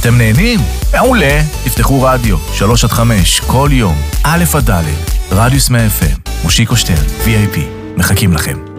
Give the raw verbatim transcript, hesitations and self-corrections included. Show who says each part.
Speaker 1: אתם נהנים? מעולה. תפתחו רדיו, שלוש עד חמש, כל יום, א' עד ד', רדיוס מאה אף אם, מושיקו שטרן, וי איי פי, מחכים לכם.